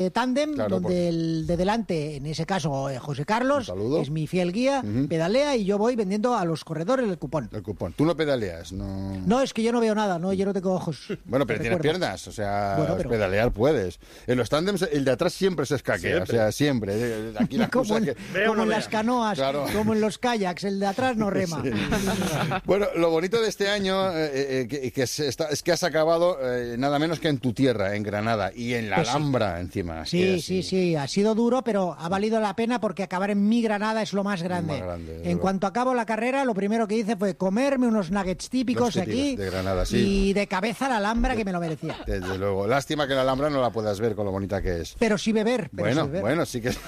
tándem, Claro, donde el de delante, en ese caso José Carlos, es mi fiel guía, pedalea y yo voy vendiendo a los corredores el cupón. El cupón. Tú no pedaleas, ¿no? No, es que yo no veo nada, no, yo no tengo ojos. Bueno, pero tienes piernas, o sea, bueno, pero... pedalear puedes. En los tándems, el de atrás siempre se escaquea, o sea, siempre. Aquí la como cosa en, que... como en las canoas, claro. Como en los kayaks, el de atrás no rema. Sí. Bueno, lo bonito de este año es que has acabado nada menos que en tu tierra, en Granada, y en la Alhambra encima. Sí, ha sido duro, pero ha valido la pena porque acabar en mi Granada es lo más grande. En cuanto acabo la carrera, lo primero que hice fue comerme unos nuggets típicos aquí de Granada, y de cabeza a la Alhambra, que me lo merecía. Desde luego. Lástima que la Alhambra no la puedas ver con lo bonita que es. Pero sí beber. Bueno, sí que...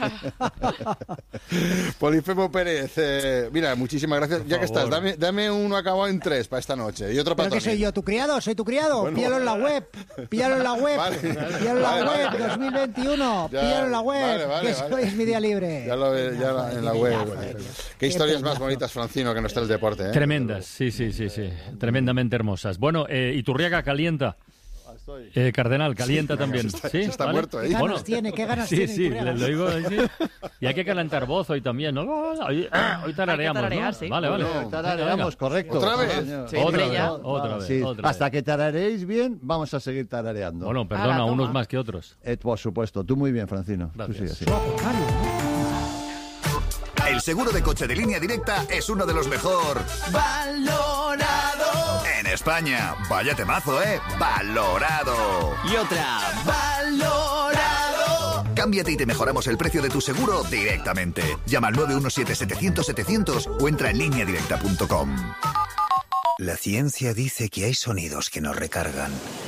Polifemo Pérez, mira, muchísimas gracias. Por ya favor. Que estás, dame uno acabado en 3 para esta noche y otro para ¿Pero qué soy yo, tu criado? ¿Soy tu criado? Bueno, píllalo en la web. Píllalo en la web. Píllalo en la web, 2021. Píllalo en la web, que es mi día libre. Ya en la web. Qué historias más bonitas, Francino, que no está el deporte, ¿eh? Tremendas, sí. Tremendamente hermosas. Bueno, Iturriaga calienta. Cardenal, calienta también. Está muerto, ¿eh? ¿Qué ganas tiene? Sí, le digo. Sí. Y hay que calentar voz hoy también, ¿no? Hoy tarareamos, tararear, ¿no? sí. Vale. Tarareamos, correcto. ¿Otra vez? Sí, Otra vez. Hasta que tarareéis bien, vamos a seguir tarareando. Bueno, perdona, unos más que otros. Por supuesto. Tú muy bien, Francino. Tú sigue así. El seguro de coche de Línea Directa es uno de los mejor valorados en España. Vaya temazo, ¿eh? Valorado. Y otra, valorado. Cámbiate y te mejoramos el precio de tu seguro directamente. Llama al 917-700-700 o entra en lineadirecta.com. La ciencia dice que hay sonidos que nos recargan.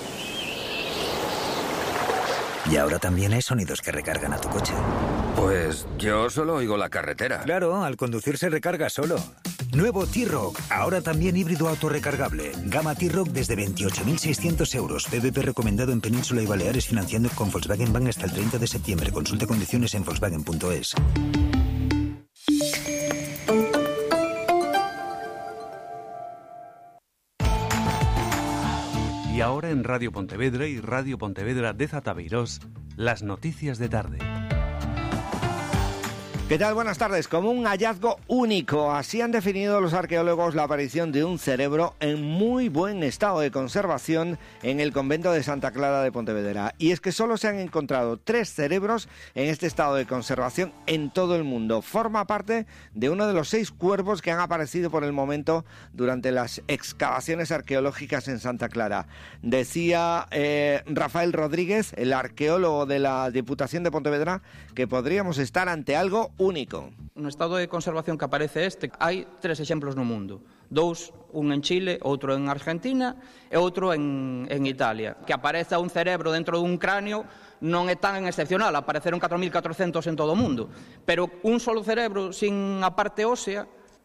Y ahora también hay sonidos que recargan a tu coche. Pues yo solo oigo la carretera. Claro, al conducir se recarga solo. Nuevo T-Roc, ahora también híbrido autorrecargable. Gama T-Roc desde 28.600 euros. PVP recomendado en Península y Baleares, financiando con Volkswagen Bank hasta el 30 de septiembre. Consulte condiciones en Volkswagen.es. Y ahora en Radio Pontevedra y Radio Pontevedra de Zatabeirós, las noticias de tarde. ¿Qué tal? Buenas tardes. Como un hallazgo único, así han definido los arqueólogos la aparición de un cerebro en muy buen estado de conservación en el convento de Santa Clara de Pontevedra. Y es que solo se han encontrado 3 cerebros en este estado de conservación en todo el mundo. Forma parte de uno de los 6 cuerpos que han aparecido por el momento durante las excavaciones arqueológicas en Santa Clara. Decía Rafael Rodríguez, el arqueólogo de la Diputación de Pontevedra, que podríamos estar ante algo único. No estado de conservación que aparece hai 3 exemplos no mundo. 2, un en Chile, outro en Argentina e outro en Italia. Que apareza un cerebro dentro dun cráneo non é tan excepcional, apareceron 4.400 en todo o mundo, pero un solo cerebro sin a parte ósea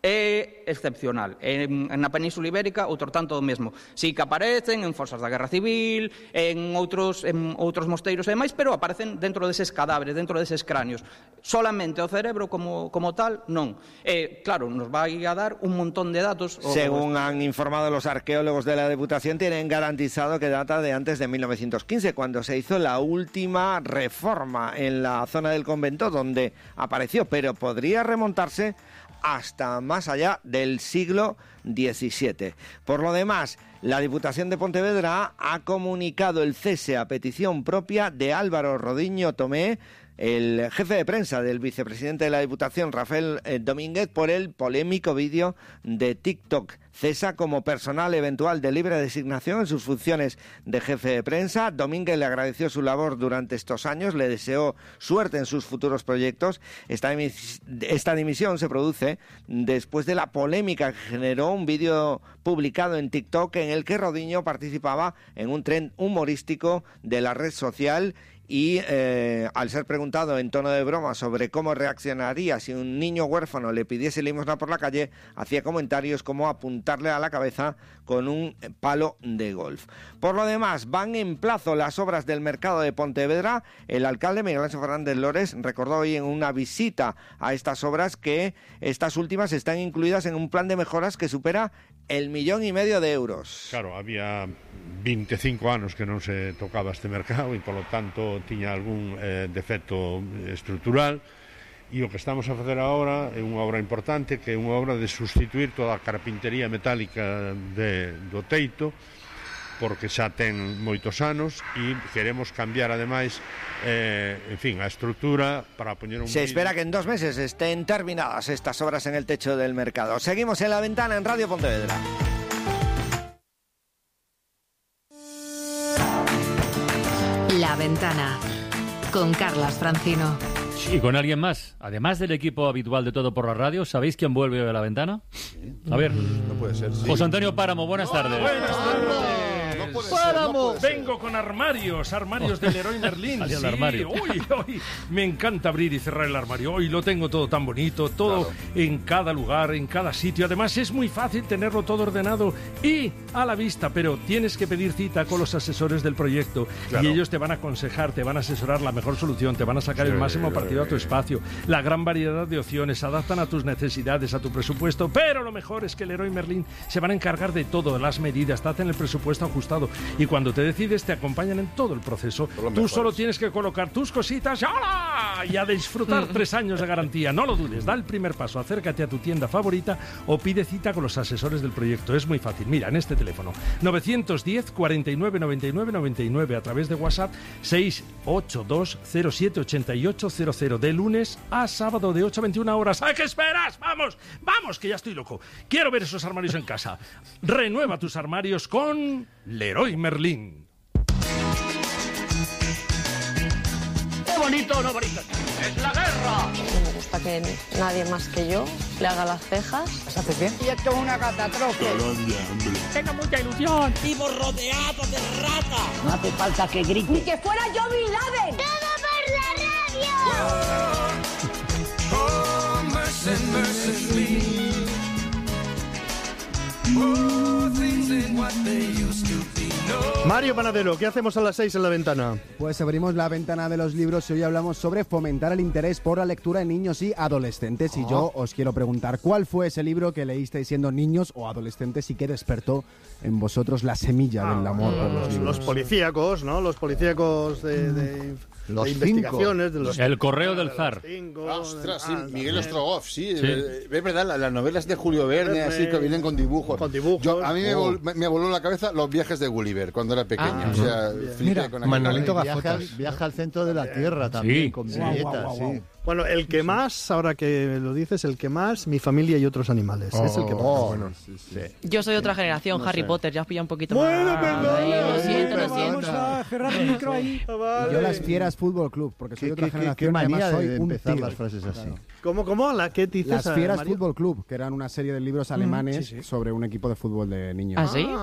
é excepcional. Na Península Ibérica, outro tanto do mesmo. Si que aparecen en fosas da Guerra Civil, en outros mosteiros e demais, pero aparecen dentro deses cadáveres, dentro deses cráneos. Solamente o cerebro como tal, non. Claro, nos vai a dar un montón de datos. Según han informado los arqueólogos de la Diputación, tienen garantizado que data de antes de 1915, cuando se hizo la última reforma en la zona del convento donde apareció, pero podría remontarse hasta más allá del siglo XVII. Por lo demás, la Diputación de Pontevedra ha comunicado el cese a petición propia de Álvaro Rodiño Tomé, el jefe de prensa del vicepresidente de la Diputación, Rafael Domínguez, por el polémico vídeo de TikTok. Cesa como personal eventual de libre designación en sus funciones de jefe de prensa. Domínguez le agradeció su labor durante estos años, le deseó suerte en sus futuros proyectos. Esta dimisión se produce después de la polémica que generó un vídeo publicado en TikTok en el que Rodiño participaba en un tren humorístico de la red social. Y al ser preguntado en tono de broma sobre cómo reaccionaría si un niño huérfano le pidiese limosna por la calle, hacía comentarios como apuntarle a la cabeza con un palo de golf. Por lo demás, van en plazo las obras del mercado de Pontevedra. El alcalde Miguel Ángel Fernández Lores recordó hoy en una visita a estas obras que estas últimas están incluidas en un plan de mejoras que supera el 1,5 millón de euros. Claro, había 25 anos que non se tocaba este mercado e, polo tanto, tiña algún defecto estrutural, e o que estamos a facer agora é unha obra importante, que é unha obra de sustituir toda a carpintería metálica do teito, porque xa ten moitos anos, e queremos cambiar ademais en fin, a estrutura para poñer un... Se espera que en 2 meses estén terminadas estas obras en el techo del mercado. Seguimos en La Ventana en Radio Pontevedra. La Ventana con Carlas Francino. Y con alguien más, además del equipo habitual de Todo por la Radio. ¿Sabéis quién vuelve a La Ventana? A ver. No puede ser. Sí. José Antonio Páramo, buenas tardes. Buenas tardes. ¡Páramo! Vengo con armarios de Leroy Merlin. Sí, armario. Uy, me encanta abrir y cerrar el armario. Hoy lo tengo todo tan bonito, todo claro, en cada lugar, en cada sitio. Además es muy fácil tenerlo todo ordenado y a la vista, pero tienes que pedir cita con los asesores del proyecto, claro, y ellos te van a aconsejar, te van a asesorar la mejor solución, te van a sacar el máximo partido a tu espacio. La gran variedad de opciones se adaptan a tus necesidades, a tu presupuesto, pero lo mejor es que Leroy Merlin se van a encargar de todo, las medidas, te hacen el presupuesto ajustado y cuando te decides te acompañan en todo el proceso. Tú solo tienes que colocar tus cositas y a disfrutar 3 años de garantía. No lo dudes, da el primer paso, acércate a tu tienda favorita o pide cita con los asesores del proyecto. Es muy fácil, mira, en este teléfono 910 49 99 99, a través de WhatsApp 682 07 88 00, de lunes a sábado de 8 a 21 horas. ¿A qué esperas? Vamos, que ya estoy loco. Quiero ver esos armarios en casa. Renueva tus armarios con Leroy Merlin. ¡Qué bonito, no bonito! ¡Es la guerra! Me gusta que nadie más que yo le haga las cejas. ¿Las haces bien? Y esto es una catástrofe. Tengo mucha ilusión. Vivo rodeado de ratas. No hace falta que grite. ¡Ni que fuera yo Bin Laden! ¡Todo por la radio! Oh, mercy, mercy me. Oh, things ain't what they used to be. No. Mario Panadero, ¿qué hacemos a las 6 en La Ventana? Pues abrimos la ventana de los libros y hoy hablamos sobre fomentar el interés por la lectura en niños y adolescentes. Y yo os quiero preguntar, ¿cuál fue ese libro que leísteis siendo niños o adolescentes y que despertó en vosotros la semilla del amor por los libros? Los policíacos, ¿no? Los policíacos de investigaciones. El correo del zar. Ostras, sí, Miguel Ostrogoff, sí. Es verdad, las novelas de Julio Verne, así que vienen con dibujos. A mí me voló la cabeza Los viajes de Gulliver cuando era pequeño. O sea, mira, con Manolito Gafotas. Viaja al centro de la Tierra también, con viñetas, sí. Bueno, el que más, ahora que lo dices, el que más, Mi familia y otros animales. Es el que más. Bueno, Yo soy de otra generación, no Harry Potter, ya os pilla un poquito más. Lo siento. Cerrar el micro ahí. Yo Las Fieras Fútbol Club, porque soy de otra generación. Qué manía soy de empezar las frases así. ¿Cómo? ¿Qué dices? Las Fieras Fútbol Club, que eran una serie de libros alemanes sobre un equipo de fútbol de niños. ¿Ah, sí?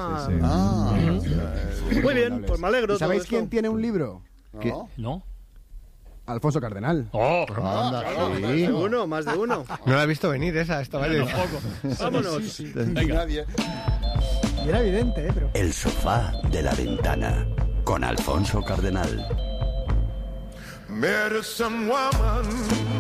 Muy bien, pues me alegro. ¿Sabéis quién tiene un libro? ¿No? Alfonso Cardenal. Anda, sí. Más de uno. No la he visto venir esa, esta vez. Vámonos. Nadie. Era evidente, pero... El sofá de La Ventana, con Alfonso Cardenal. Met some woman.